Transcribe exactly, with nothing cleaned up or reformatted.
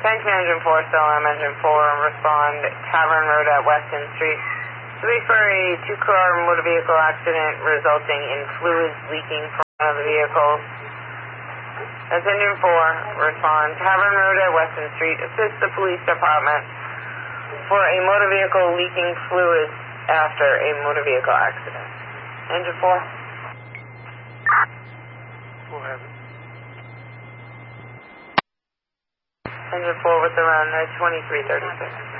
Attention Engine four, Stellar Engine four, respond Tavern Road at Weston Street. Police for a two-car motor vehicle accident resulting in fluids leaking from one of the vehicles. That's Engine four, respond Tavern Road at Weston Street. Assist the police department for a motor vehicle leaking fluids after a motor vehicle accident. Engine four. We'll have it. Engine four with around uh, twenty-three thirty-six.